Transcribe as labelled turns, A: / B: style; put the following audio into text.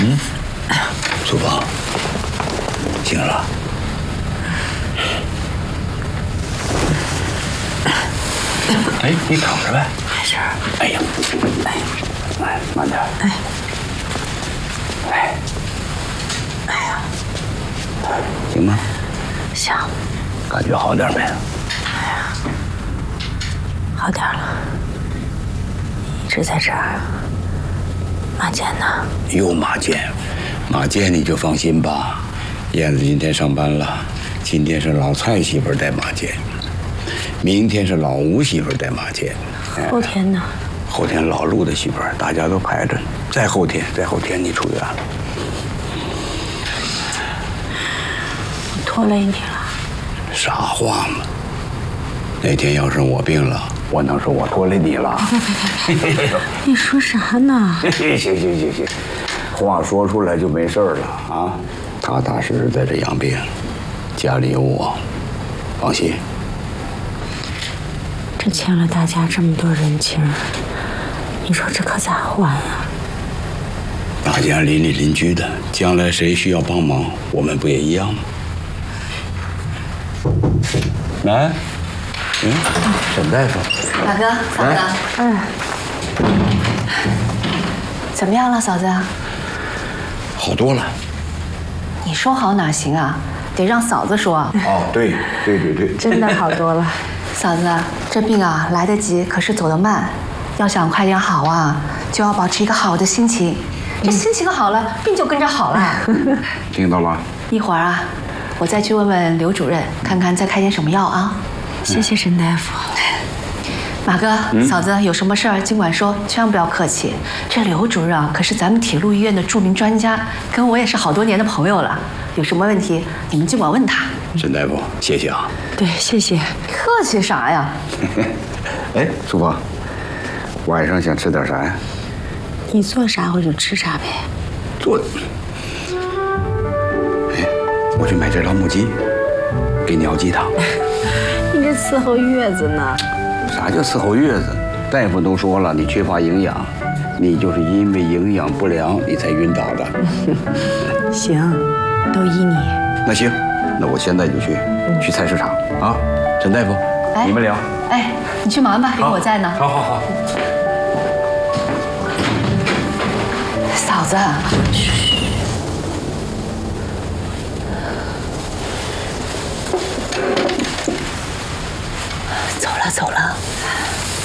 A: 苏芳，醒了。哎，你躺着呗。
B: 没事。
A: 哎呀，哎，慢点。哎呀，行吗？
B: 行。
A: 感觉好点没？
B: 好点了。一直在这儿。马健呢？
A: 又马健，马健你就放心吧。燕子今天上班了，今天是老蔡媳妇带马健，明天是老吴媳妇带马健，
B: 后天呢？
A: 后天老陆的媳妇儿，大家都排着。再后天你出院了。
B: 我拖累你了。
A: 傻话嘛！那天要是我病了，我能说我拖累你了？
B: 你说啥呢？
A: 行，话说出来就没事了啊！踏踏实实在这养病，家里有我，放心。
B: 这欠了大家这么多人情，你说这可咋还啊？
A: 大家邻里邻居的，将来谁需要帮忙，我们不也一样吗？来，沈大夫，
C: 马哥，嫂子，怎么样了，嫂子？
A: 好多了。
C: 你说好哪行啊？得让嫂子说。
A: 哦，对，
B: 真的好多了。
C: 嫂子，这病啊来得急，可是走得慢。要想快点好啊，就要保持一个好的心情。这心情好了，病就跟着好了。
A: 听到了。
C: 一会儿啊，我再去问问刘主任，看看再开点什么药啊。
B: 谢谢沈大夫。
C: 马哥，嫂子有什么事儿尽管说，千万不要客气。这刘主任啊，可是咱们铁路医院的著名专家，跟我也是好多年的朋友了。有什么问题，你们尽管问他。
A: 沈大夫，谢谢啊。
B: 对，谢谢。
C: 客气啥呀？
A: 哎，淑芳，晚上想吃点啥呀？
B: 你做啥我就吃啥呗。
A: 做。哎，我去买只老母鸡，给你熬鸡汤。
B: 你这伺候月子呢？
A: 啥叫伺候月子？大夫都说了，你缺乏营养，你就是因为营养不良你才晕倒的。
B: 行，都依你。
A: 那行，那我现在就去菜市场啊。陈大夫，你们聊。
C: 哎，你去忙吧，有我在呢。
A: 好。
C: 嫂子，走了。